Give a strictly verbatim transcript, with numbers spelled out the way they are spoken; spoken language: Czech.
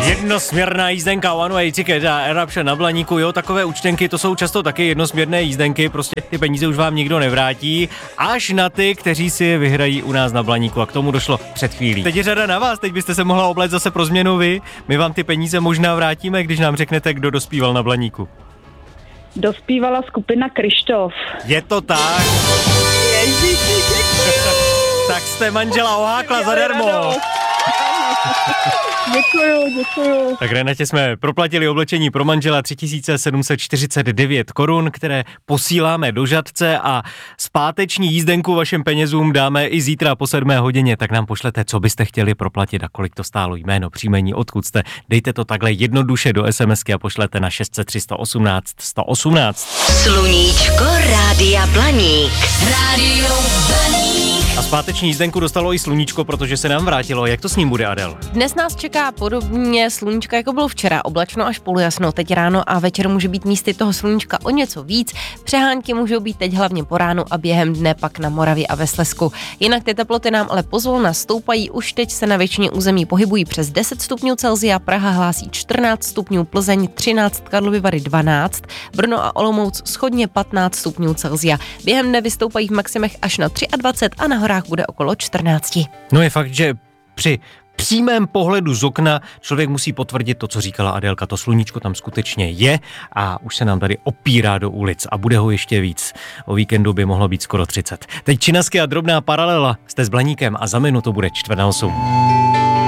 Jednosměrná jízdenka One Way Ticket a Eruption na Blaníku, jo, takové účtenky, to jsou často taky jednosměrné jízdenky, prostě ty peníze už vám nikdo nevrátí, až na ty, kteří si je vyhrají u nás na Blaníku, a k tomu došlo před chvílí. Teď je řada na vás, teď byste se mohla obléct zase pro změnu vy, my vám ty peníze možná vrátíme, když nám řeknete, kdo dospíval na Blaníku. Dospívala skupina Krištof. Je to tak. Ježiši, děkuju. Tak jste manžela ohákla zadarmo. Děkuju, děkuju. Tak Renatě jsme proplatili oblečení pro manžela tři tisíce sedm set čtyřicet devět korun, které posíláme do Žatce, a zpáteční jízdenku vašim penězům dáme i zítra po sedmé hodině, tak nám pošlete, co byste chtěli proplatit a kolik to stálo, jméno, příjmení, odkud jste. Dejte to takhle jednoduše do SMSky a pošlete na šest set tři sto osmnáct sto osmnáct. Sluníčko Rádia Blaník. Rádio Blaník. A zpáteční jízdenku dostalo i sluníčko, protože se nám vrátilo. Jak to s ním bude, Adel? Dnes nás čeká podobně sluníčka, jako bylo včera, oblačno až polojasno. Teď ráno a večer může být místy toho sluníčka o něco víc. Přehánky můžou být teď hlavně po ránu a během dne pak na Moravě a ve Slezsku. Jinak ty teploty nám ale pozvolna stoupají, už teď se na většině území pohybují přes deset stupňů Celsia, Praha hlásí čtrnáct stupňů, Plzeň třináct, Karlovy Vary dvanáct, Brno a Olomouc shodně patnáct stupňů Celsia. Během dne vystoupají v maximech až na dvacet tři a na horách bude okolo čtrnáct. No je fakt, že při přímém pohledu z okna člověk musí potvrdit to, co říkala Adélka. To sluníčko tam skutečně je a už se nám tady opírá do ulic a bude ho ještě víc. O víkendu by mohlo být skoro třicet. Teď Činasky a drobná paralela. Jste s Blaníkem a za minutu bude čtvrt na osm.